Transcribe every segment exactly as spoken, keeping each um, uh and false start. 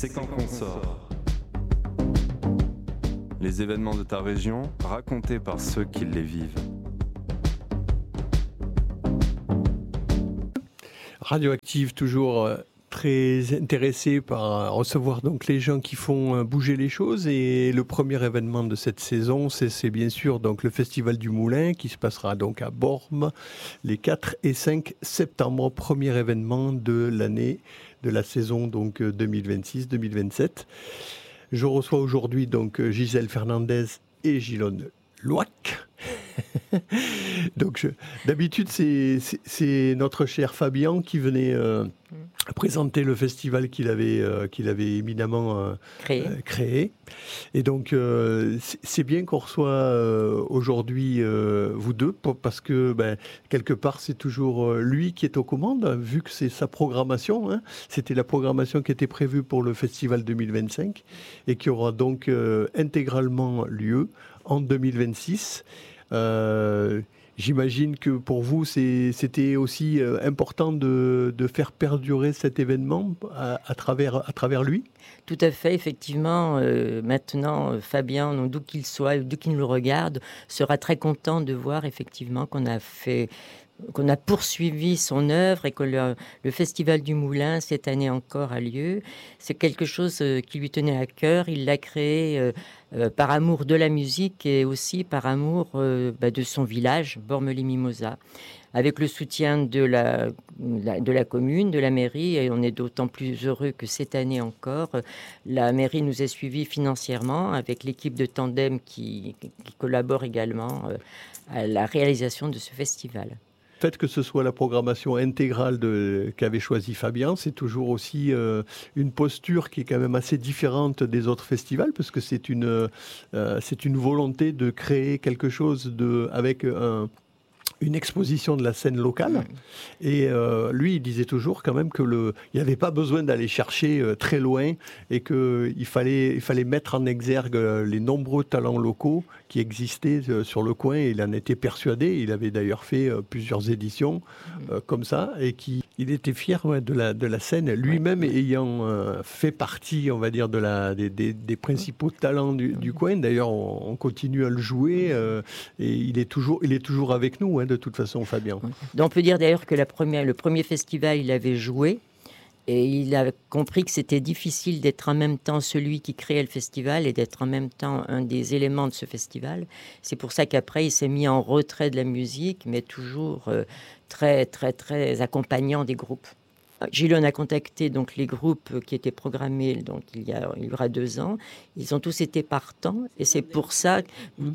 c'est quand qu'on sort. Les événements de ta région racontés par ceux qui les vivent. Radioactive, toujours euh, très intéressé par recevoir donc les gens qui font euh, bouger les choses. Et le premier événement de cette saison, c'est, c'est bien sûr donc le Festival du Moulin qui se passera donc à Bormes les quatre et cinq septembre. Premier événement de l'année, de la saison donc deux mille vingt-six deux mille vingt-sept. Je reçois aujourd'hui donc Gisèle Fernandez et Gilonne Loac. Donc, je, d'habitude, c'est, c'est, c'est notre cher Fabien qui venait euh, présenter le festival qu'il avait, euh, qu'il avait éminemment euh, créé. Euh, créé. Et donc, euh, c'est, c'est bien qu'on reçoit euh, aujourd'hui euh, vous deux, pour, parce que ben, quelque part, c'est toujours euh, lui qui est aux commandes, vu que c'est sa programmation. Hein. C'était la programmation qui était prévue pour le festival deux mille vingt-cinq et qui aura donc euh, intégralement lieu en deux mille vingt-six. Euh, j'imagine que pour vous, c'est, c'était aussi euh, important de, de faire perdurer cet événement à, à, travers, à travers lui. Tout à fait, effectivement. Euh, maintenant, Fabien, donc, d'où qu'il soit, d'où qu'il nous regarde, sera très content de voir effectivement qu'on a fait... qu'on a poursuivi son œuvre et que le, le Festival du Moulin, cette année encore, a lieu. C'est quelque chose qui lui tenait à cœur. Il l'a créé euh, euh, par amour de la musique et aussi par amour euh, bah, de son village, Bormes-les-Mimosas, avec le soutien de la, la, de la commune, de la mairie. Et on est d'autant plus heureux que cette année encore, la mairie nous a suivis financièrement avec l'équipe de Tandem qui, qui collabore également euh, à la réalisation de ce festival. Le fait que ce soit la programmation intégrale de, qu'avait choisi Fabien, c'est toujours aussi euh, une posture qui est quand même assez différente des autres festivals, parce que c'est une, euh, c'est une volonté de créer quelque chose de, avec un, une exposition de la scène locale. Et euh, lui, il disait toujours quand même que le, il n'y avait pas besoin d'aller chercher euh, très loin et qu'il fallait, il fallait mettre en exergue euh, les nombreux talents locaux qui existaient euh, sur le coin. Et il en était persuadé. Il avait d'ailleurs fait euh, plusieurs éditions euh, comme ça et qui, il était fier ouais, de, la, de la scène, lui-même ayant euh, fait partie, on va dire, de la, des, des, des principaux talents du, du coin. D'ailleurs, on, on continue à le jouer euh, et il est toujours, il est toujours avec nous. Hein, de toute façon, Fabien. Donc, on peut dire d'ailleurs que la première, le premier festival, il avait joué et il a compris que c'était difficile d'être en même temps celui qui créait le festival et d'être en même temps un des éléments de ce festival. C'est pour ça qu'après, il s'est mis en retrait de la musique, mais toujours euh, très, très, très accompagnant des groupes. Gilonne a contacté donc les groupes qui étaient programmés donc il y a il y aura deux ans. Ils ont tous été partants et c'est pour ça. Mmh.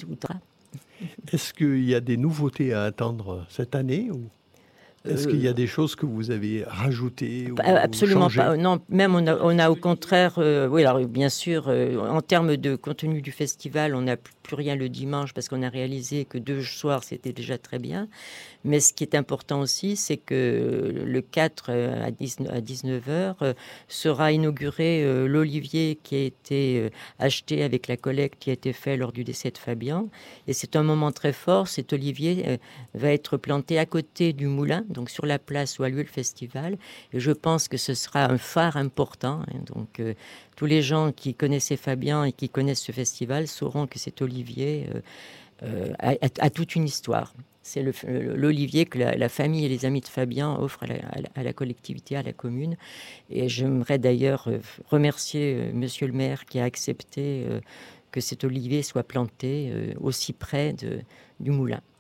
Est-ce qu'il y a des nouveautés à attendre cette année ou est-ce qu'il y a des choses que vous avez rajoutées ou Absolument changées? pas. Non, même on a, on a au contraire, euh, oui, alors bien sûr, euh, en termes de contenu du festival, on n'a plus rien le dimanche parce qu'on a réalisé que deux soirs, c'était déjà très bien. Mais ce qui est important aussi, c'est que le quatre à dix-neuf heures sera inauguré euh, l'olivier qui a été euh, acheté avec la collecte qui a été faite lors du décès de Fabien. Et c'est un moment très fort. Cet olivier euh, va être planté à côté du moulin, donc sur la place où a lieu le festival. Et je pense que ce sera un phare important. Hein, donc, euh, tous les gens qui connaissaient Fabien et qui connaissent ce festival sauront que cet olivier euh, euh, a, a, a toute une histoire. C'est le, l'olivier que la, la famille et les amis de Fabien offrent à la, à, la, à la collectivité, à la commune. Et j'aimerais d'ailleurs remercier euh, monsieur le maire qui a accepté euh, que cet olivier soit planté euh, aussi près de, du moulin.